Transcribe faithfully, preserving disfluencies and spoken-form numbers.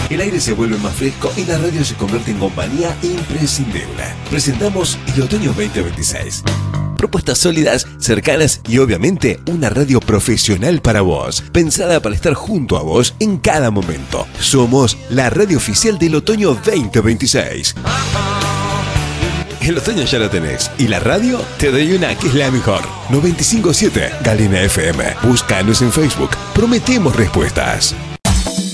el aire se vuelve más fresco y la radio se convierte en compañía imprescindible. Presentamos el Otoño veinte veintiséis. Propuestas sólidas, cercanas y obviamente una radio profesional para vos, pensada para estar junto a vos en cada momento. Somos la radio oficial del Otoño veinte veintiséis. El otoño ya lo tenés y la radio te doy una que es la mejor. noventa y cinco punto siete Galena F M. Búscanos en Facebook. Prometemos respuestas.